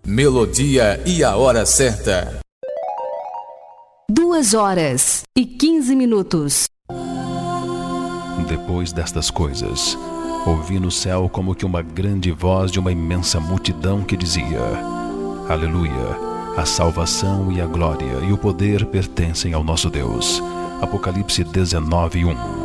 Melodia e a hora certa. 2h15. Depois destas coisas, ouvi no céu como que uma grande voz de uma imensa multidão que dizia: Aleluia! A salvação e a glória e o poder pertencem ao nosso Deus. Apocalipse 19:1.